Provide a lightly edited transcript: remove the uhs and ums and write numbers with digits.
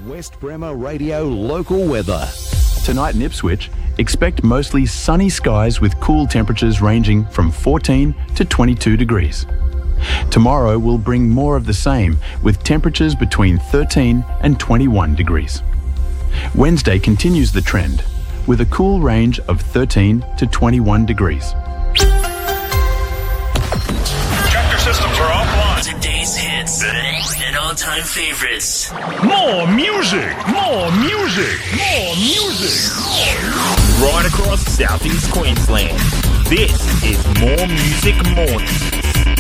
West Bremer Radio local weather. Tonight in Ipswich, expect mostly sunny skies with cool temperatures ranging from 14 to 22 degrees. Tomorrow will bring more of the same, with temperatures between 13 and 21 degrees. Wednesday continues the trend, with a cool range of 13 to 21 degrees. Tractor systems are offline. Today's hits and all-time favorites. More music, more music, more music. Right across Southeast Queensland. This is More Music Morning.